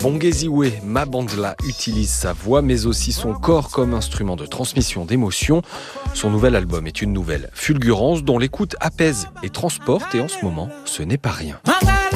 Bongeziwe Mabandla utilise sa voix mais aussi son corps comme instrument de transmission d'émotions. Son nouvel album est une nouvelle fulgurance dont l'écoute apaise et transporte et en ce moment, ce n'est pas rien.